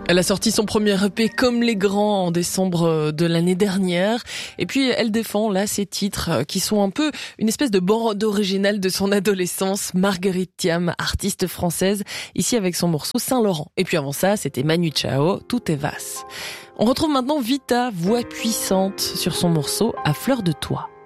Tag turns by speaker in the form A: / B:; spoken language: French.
A: Elle a sorti son premier EP Comme les grands en décembre de l'année dernière. Et puis elle défend là ses titres qui sont un peu une espèce de bande originale de son adolescence. Marguerite Thiam, artiste française, ici avec son morceau Saint-Laurent. Et puis avant ça, c'était Manu Chao, Tout est vaste. On retrouve maintenant Vita, voix puissante sur son morceau À fleur de toi.